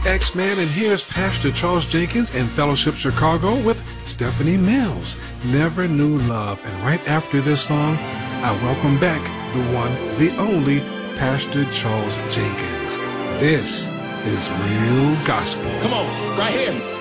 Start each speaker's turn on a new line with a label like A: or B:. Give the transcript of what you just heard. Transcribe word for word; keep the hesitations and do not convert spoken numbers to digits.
A: X-Man, and here's Pastor Charles Jenkins and Fellowship Chicago with Stephanie Mills, Never Knew Love. And right after this song, I welcome back the one, the only, Pastor Charles Jenkins. This is Real Gospel.
B: Come on, right here.